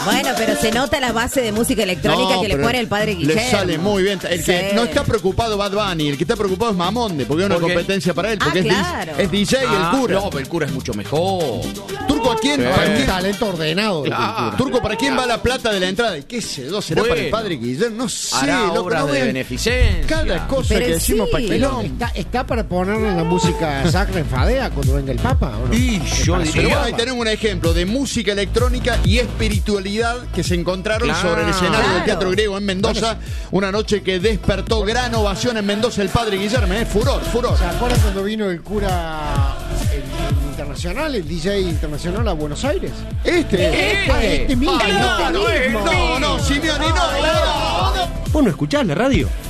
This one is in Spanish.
Bueno, pero se nota la base de música electrónica que le pone el padre Guillermo. Le sale muy bien. El que no está preocupado Bad Bunny, el que está preocupado es Mamonde, porque es una competencia para él, porque es DJ y el cura. No, pero el cura es mucho mejor. Turco, ¿a quién? Un talento ordenado. Turco, ¿para quién va la plata de la entrada? ¿Y qué sé yo? ¿Será para el padre Guillermo? No sé. Hará obras de beneficencia. Cada cosa pero que decimos para que ¿Está para ponerle la música sacra en Fadea cuando venga el Papa? ¿O no? Y yo diría. Pero ahí tenemos un ejemplo de música electrónica y espiritualidad que se encontraron sobre el escenario del Teatro Griego en Mendoza. Una noche que despertó gran ovación en Mendoza el padre Guillermo. Furor. ¿Se acuerdan cuando vino el cura internacional, el DJ internacional a Buenos Aires? Este mismo. No, Simeoni, no. ¿Vos no escuchás la radio?